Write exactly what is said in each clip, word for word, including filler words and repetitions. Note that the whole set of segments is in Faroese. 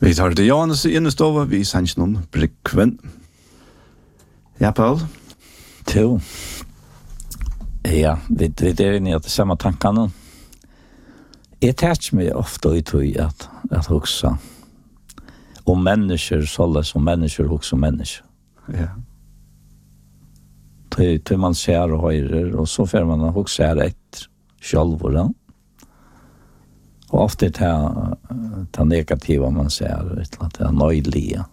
Vi tar det Johannes innestova, vi sanns noen Brygven. Ja, Paul? Jo. Ja, vi, vi er inne i at det samme tankene. Jeg tar meg ofte ut i at, at huske om mennesker, sånn som mennesker husker om mennesker. Ja. Til, til man ser og hører, og så får man huske her etter selv, ja. Og ofte er det, det negativa man ser, det er nøydelige.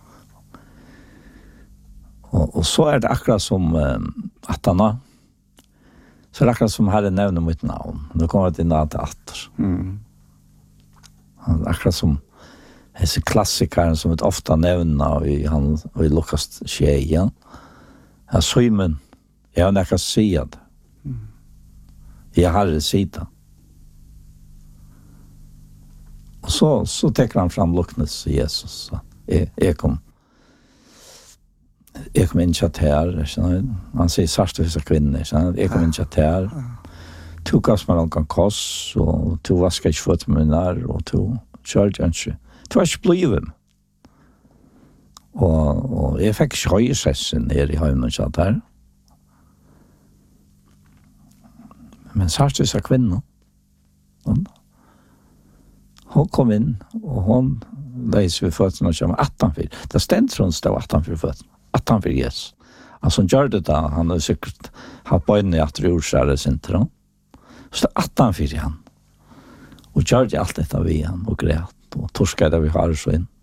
Og, og så er det akkurat som uh, at han har, så er det akkurat som Herre nevner mitt navn. Nå kommer det inn til atter. Mm. Akkurat som disse klassikerne som vi ofte nevner i, han, i Lukas tjejen. Ja, Simon, jeg har nekka sier det. Mm. Jeg har det sida. Og så, så tekker han fram Luknes i Jesus. Så jeg, jeg kom jeg kom inn til her. Han sier sørste visse kvinner. Jeg kom inn til her. To gass meg noen koss, og to vasker ikke føtter med nær, og to kjørte ikke. To var ikke blivet. Og, og jeg fikk ikke høyesessen nede i høyene til her. Men sørste visse kvinner. Og hon kom inn, og hon leser ved føttene og kommer attenfyr. Det stendte hun stod attenfyr føttene. Attenfyr Jesus. Altså han gjør det da, han har sikkert hatt bøyne i at det gjorde seg det sinter. Så det er attenfyr i han. Og gjør det alt dette vi han, og græt, og torsker det vi har så inn.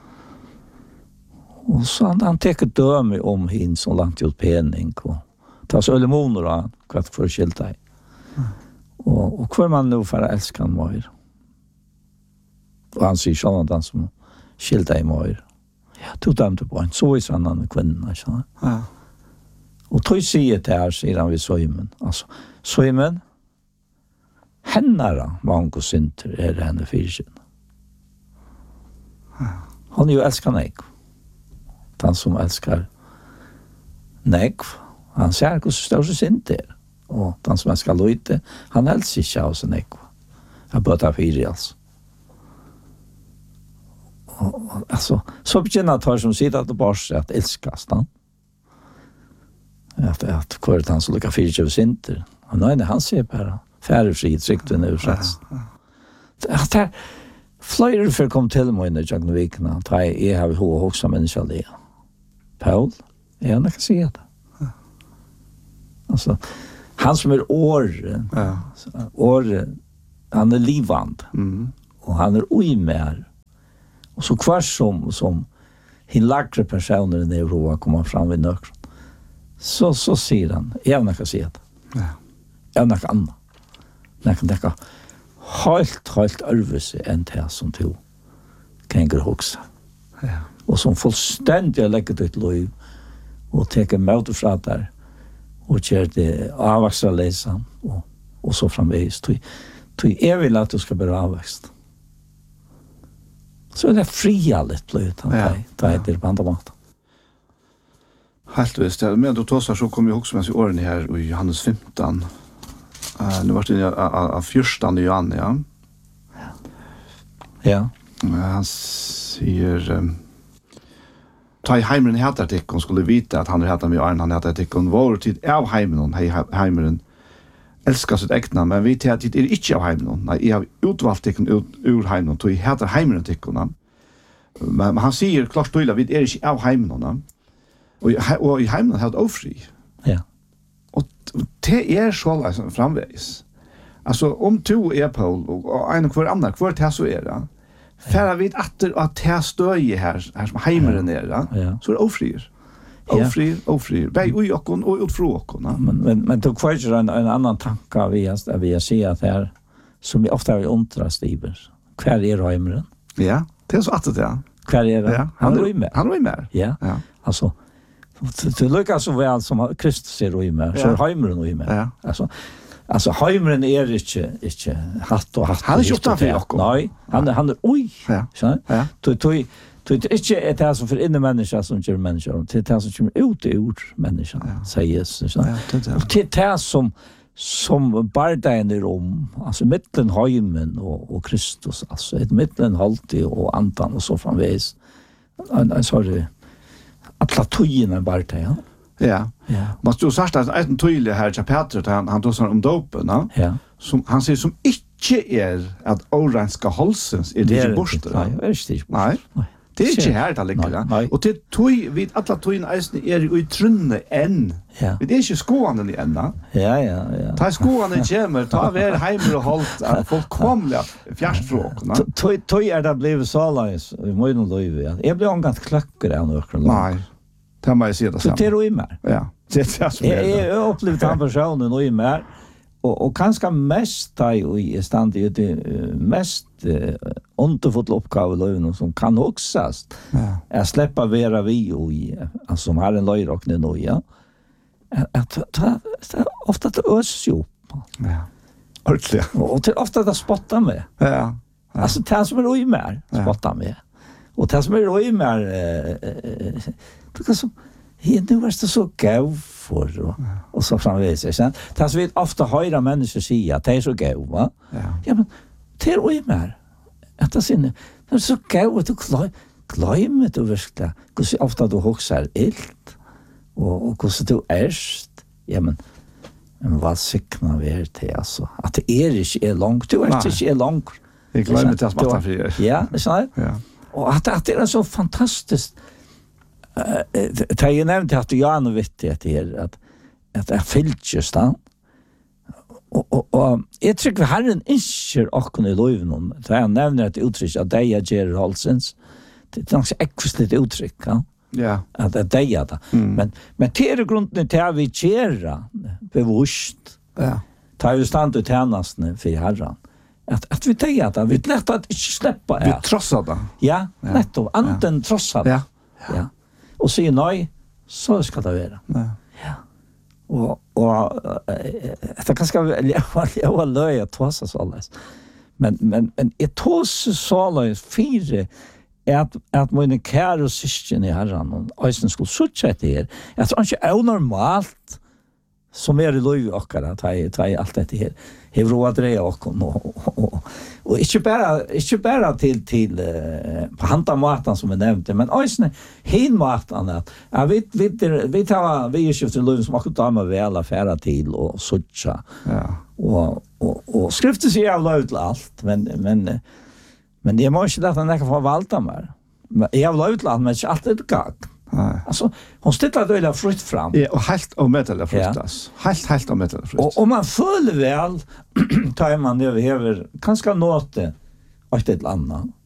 Og så han, han teker døme om henne som langt ut pening, og tar så øle moner av hva det får skilt deg. Og, og hver man nå for å elske han må gjøre. Og han sier sånn at han som skilte i møyre. Ja, to dømte på han. Så viser han han kvinnen, skjønner. Ja. Og tog sier til her, sier han ved Søymen. Altså, Søymen, hennere mange synter er henne fyrkjønne. Ja. Han jo elsker Negv. Han som elsker Negv, han ser hvordan større synter er. Og han som elsker Løyte, han elsker ikke av seg Negv. Han bør ta fyrkjønne, altså. Alltså så begynner at han som sier at det bare er at elskast han. At, at hver han så lukker fire kjøver sinter. Og nei, han sier bare færre fri, trygt under utsats. At det er flere for å komme til meg under Jagna Vikene. Da jeg har hva også mennesker det. Paul, jeg har ikke sier det. Altså, han som er året, året, han er livand. Mm. Og han er uimer. Og så kvar som, som hin lagre personer i Europa kommer fram vid nøkron, så, så sier han, jeg har nekka sier det. Ja. Jeg har nekka anna. Nekka nekka helt, helt ørvese enn det som du kan hoksa. Ja. Og som fullstendig har legget ut lov, og teker møte fra der, og kjør det avvaksra lesan, og, og så framveis. Jeg vil at du skal være avvakst. Så er det fria litt bløt, han ja, tar etter ja. På andre måter. Helt visst. Ja. Men du tås her, så kom jeg også med i årene her i Johannes femton. Uh, nå var det av fyrsten i Johan, ja. Ja. Ja. Uh, han sier, um, ta i heimeren heter tikk, hun skulle vite at han er heter med Arne, han heter tikk, hun var tid av heimeren, hei heimeren, elskar sitt ekna, men vi til at det er ikke av heimeren. Nei, jeg har utvalgt tikkun ur heimeren, og jeg heter heimeren tikkun. Men han sier klart tydelig, vi er ikke av heimeren. Og, og i heimeren har det ofri. Ja. Og det er så liksom, framveis. Altså, om to er Paul, og en og hver andre, hver til så er det, for jeg vet at det er støy her, her som heimeren er, ja. Så er det ofrier. Ofrir, ofrir. Bei ui okkon og utfru okkon. Men, men, men tog kvarser en, en annan tanke vi har vi sier at her, som vi ofte har undrast iver. Hver er heimeren? Ja, det er så at det er. Hver er det? Ja, han er med. Han er med. Ja, ja. Altså, til lykka så vel som Kristus er med, så er heimeren med. Ja. Altså, altså heimeren er ikke, ikke hatt og hatt. Han er ikke utenfor okkon. Nei, han, han er ui. Ja. Ja. Tog, tog, Det är inte det som för inne människa som gör människor, det är det som kommer ut ur människan, säger Jesus. Ja, det är det som som bardagen i Rom, alltså mittlen heimen och, och Kristus, alltså ett mittlen halvtid och antan och så framvis. En, en sorry, alla tøyene bardagen. Ja. Ja. Man stod sagt att en tydlig här till Petrus han han tog sån om dopen, va? Ja. Som han säger som inte är att oranska halsens är det inte borster. Nej, det är inte Nej. Nej. Det är inte här det ligger. Och till tøy vid alla tøyene eisen är ju i trunne än. Ja. Det är inte skåande i ända. Ja, ja, ja. Ta skåande kommer, ta ver heimer och halt att folk kommer fjärstråk, va? Tøy tøy er det blivit så långt i min liv. Ja. Jag blir angått klackare än några. Nej. Det må jag säga det Så samma. det är ju mer. Ja. Det är det som är Jag det. jag har upplevt han personen och i mer. Och och kanske mest där i stand i det mest underfulla uppgave löven som kan oxast. Ja. Jag släppa vera vi och i alltså som har en löjrockne nu ja. Att ta ofta det ös ju. Ja. Ordentligt. Och till ofta det spottar med. Ja. Alltså det som är i mer spottar med. Och det som är i mer eh det som He nu var det så gav för och, och så framvis. Sen tas vi ofta höra människor säga att det är så gav, va? Ja. Ja, men det är ju mer. Att det sinne, det är så gav att du glöm, glömmer du verkligen. Hur ofta du huxar ilt och och hur du ärst. Ja, men men vad siknar vi till alltså? Att det är inte är långt, du är inte är långt. Jag glömmer det att smatta för er. Ja, det är så. Ja. Och att, att det är så fantastiskt. Det har jag nämnt att jag är viktigt att det är att att jag fyllt just då. Och och och jag tycker vi har en inskär och i löven. Det har nämnt att uttryck att det är ger halsens. Det är ganska ekvisligt uttryck, ja. Ja. Att det är det. Men men det är grunden till att vi gör bevusst. Ja. Ta ju stand ut tjänsten för Herren. Att att vi tar det, vi lätt att inte släppa Vi trossar det. Ja, netto. Anten trossar det. Ja. Ja. Och säger nej, så ska det vara. Ja. Ja. Och och det kanske jag jag var löj att trossa så alldeles. Men men men ett tross så alldeles fyra att att mina kära syskon i Herren och östen skulle sucha det här. Jag tror inte är normalt som är i löj och att ta ta allt det här. Hur råd det och och och inte bara inte bara till till på handa maten som är nämnt men ösne hin maten att ja vi vi vi tar vi är ju till löv som också tar med väl affära till och sucha. Ja. Och och och skriften säger jag löv allt men men men det måste det att han kan förvalta mer. Men jag löv allt men inte alltid gag. Nej. Alltså hon ställer då illa frukt fram. Ja, och helt och metal fruktas. Helt helt och metal frukt. Och om man följer väl tar man över över kanske något att ett annat.